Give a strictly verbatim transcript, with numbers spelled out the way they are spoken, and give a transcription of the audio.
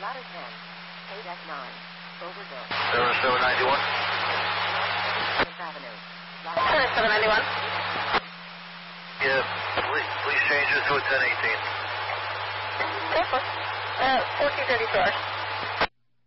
Ladder ten. eight at nine. Overville. seven seven nine one. Fifth Avenue. seven seven nine one. Yeah, please, please change it to a ten eighteen. Okay, uh, fourteen thirty-four.